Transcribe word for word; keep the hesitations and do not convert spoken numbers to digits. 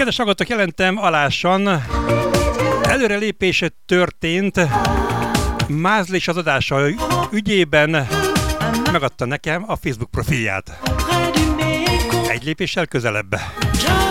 Kedves hallgatók, jelentem alásan. Előrelépés történt Mázlis az adása ügyében. Megadta nekem a Facebook profilját. Egy lépéssel közelebb.